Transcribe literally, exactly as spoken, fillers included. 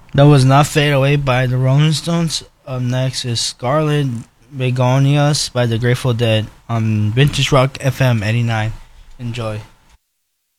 That was not Fade Away by the Rolling Stones. Up next is Scarlet Begonias by the Grateful Dead on Vintage Rock F M eighty-nine. Enjoy.